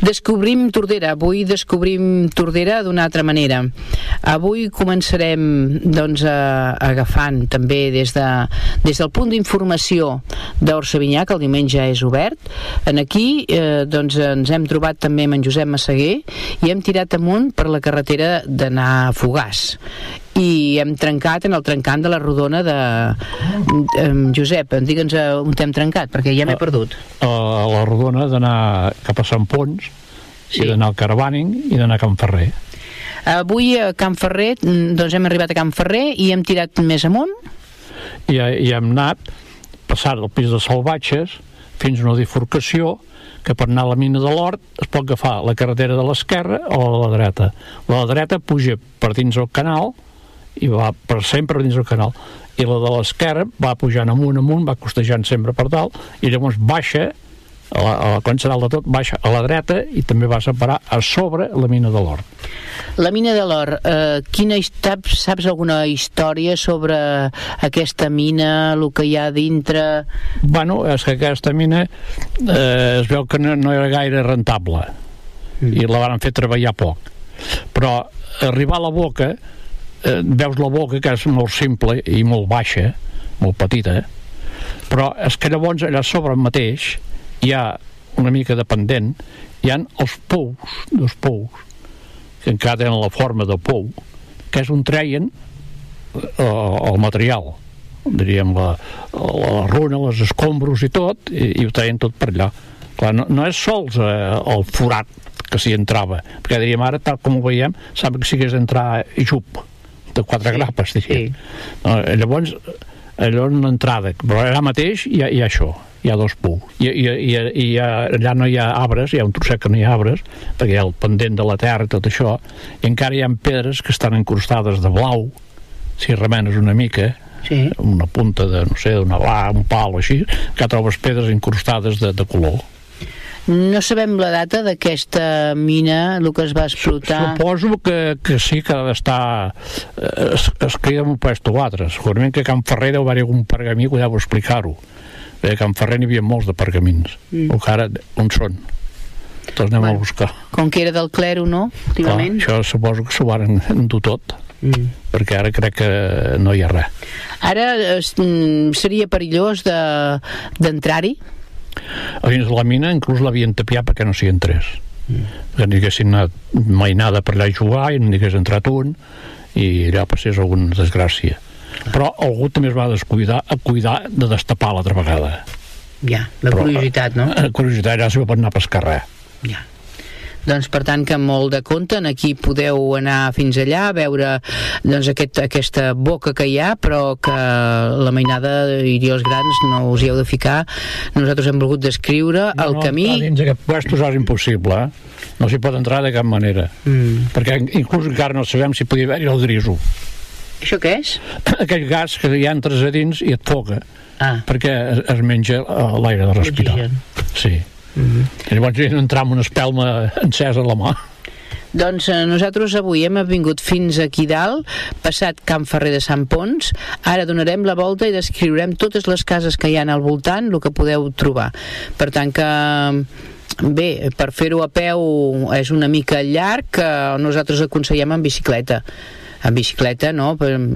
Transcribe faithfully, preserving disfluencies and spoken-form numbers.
Descobrim Tordera, avui descobrim Tordera d'una altra manera. Avui començarem doncs, a, agafant també des, de, des del punt d'informació d'Orsavinyà, que el diumenge és obert. En aquí eh, doncs, ens hem trobat també amb en Josep Massaguer i hem tirat amunt per la carretera d'anar a Fogars. I hem trencat en el trencant de la Rodona de... Um, Josep, digue'ns on hem trencat, perquè ja m'he perdut. A, a la Rodona d'anar cap a Sant Pons, sí. I d'anar al Carabàning i d'anar a Can Ferrer. Avui a Can Ferrer, doncs hem arribat a Can Ferrer i hem tirat més amunt. I, i hem anat passant el pis de Salvatges fins a una bifurcació que per anar a la mina de l'Hort es pot agafar la carretera de l'esquerra o la de la dreta. La de la dreta puja per dins el canal i va per sempre dins el canal, i la de l'esquerra va pujant amunt amunt, va costejant sempre per dalt, i llavors baixa a la, a la conxa dalt de tot, baixa a la dreta i també va separar a sobre la mina de l'Hort. La mina de l'Hort, eh, quina, saps, saps alguna història sobre aquesta mina, el que hi ha dintre? Bueno, és que aquesta mina eh, es veu que no, no era gaire rentable mm. i la van fer treballar poc, però arribar a la boca Eh, veus la boca, que és molt simple i molt baixa, molt petita, però és que llavors allà sobre mateix hi ha una mica de pendent, hi ha els pous, dos pous que encara tenen la forma de pou, que és on treien eh, el material, diríem la, la runa, les escombros i tot, i, i ho treien tot per allà. Clar, no, no és sols eh, el forat que s'hi entrava, perquè diríem ara, tal com ho veiem, sembla que sigués entrar i xup de quatre sí, grapes, diria. Sí. No, llavors, allò és una entrada, però allà mateix hi ha, hi ha això, hi ha dos pous. I, i, i, i allà no hi ha arbres, hi ha un trosset que no hi ha arbres, perquè hi ha el pendent de la terra i tot això, i encara hi ha pedres que estan encrustades de blau, si remenes una mica, sí. Una punta de, no sé, d'una bla, un pal o així, que trobes pedres incrustades de, de color. No sabem la data d'aquesta mina, el que es va explotar. Suposo que, que sí que ha d'estar es, es queda un puesto o altre. Segurament que a Can Ferrer deu haver algun pergamí que deu explicar-ho. A Can Ferrer n'hi havia molts de pergamins, mm. o que ara on són? Tots anem bueno, a buscar. Com que era del clero, no? Últimament. Clar, això suposo que s'ho van endur tot, mm. perquè ara crec que no hi ha res. Ara es, seria perillós de, d'entrar-hi? A dins de la mina inclús l'havien tapiat perquè no s'hi entrés, mm. que n'hi haguessin anat mainada per allà a jugar i n'hi hagués entrat un i allà passés alguna desgràcia, però algú també es va descuidar a cuidar de destapar l'altra vegada. Ja, la però, curiositat, no? La curiositat ja s'ho pot anar a pescar res. Ja. Doncs per tant que molt de compte, aquí podeu anar fins allà a veure doncs, aquest, aquesta boca que hi ha, però que la mainada i els grans no us hi heu de ficar. Nosaltres hem volgut descriure no, el no, camí. No, dins aquest puestos és impossible, eh? No s'hi pot entrar de cap manera, mm. perquè inclús encara no sabem si podia haver-hi el griso. Això què és? Aquell gas que ja entres a dins i et foga, ah. perquè es, es menja l'aire de respirar. Sí. Mm-hmm. I llavors entrar amb una espelma encesa a la mà. Doncs eh, nosaltres avui hem vingut fins aquí dalt, passat Can Ferrer de Sant Pons. Ara donarem la volta i descriurem totes les cases que hi ha al voltant, el que podeu trobar. Per tant que bé, per fer-ho a peu és una mica llarg, que nosaltres aconsellem en bicicleta. En bicicleta, no?